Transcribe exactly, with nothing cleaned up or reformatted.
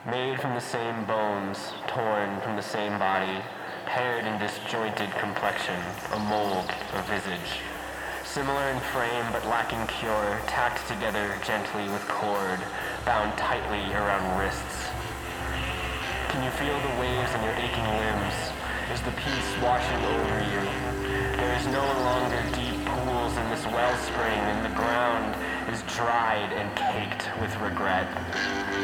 Made from the same bones, torn from the same body, paired in disjointed complexion, a mold, a visage. Similar in frame but lacking cure, tacked together gently with cord, bound tightly around wrists. Can you feel the waves in your aching limbs? Is the peace washing over you? There is no longer deep pools in this wellspring, and the ground is dried and caked with regret.